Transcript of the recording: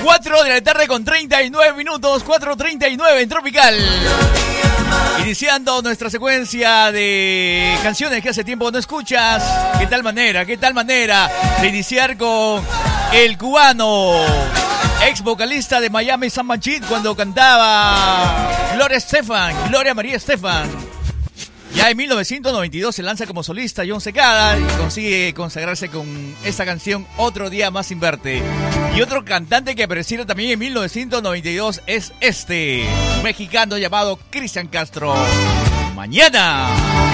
4 de la tarde con 39 minutos, 4:39 en Tropical. Iniciando nuestra secuencia de canciones que hace tiempo no escuchas. ¿Qué tal manera de iniciar con el cubano, ex vocalista de Miami Sound Machine, cuando cantaba Gloria María Estefan? Ya en 1992 se lanza como solista John Secada y consigue consagrarse con esta canción Otro Día Más Sin Verte. Y otro cantante que apareciera también en 1992 es un mexicano llamado Cristian Castro. Mañana.